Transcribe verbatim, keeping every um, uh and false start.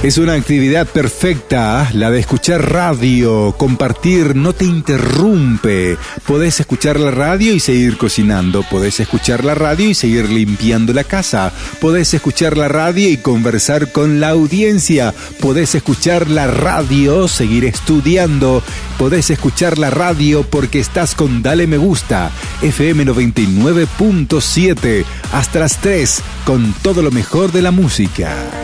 Es una actividad perfecta, la de escuchar radio, compartir, no te interrumpe. Podés escuchar la radio y seguir cocinando, podés escuchar la radio y seguir limpiando la casa, podés escuchar la radio y conversar con la audiencia, podés escuchar la radio, seguir estudiando, podés escuchar la radio porque estás con Dale Me Gusta, F M noventa y nueve punto siete, hasta las tres, con todo lo mejor de la música.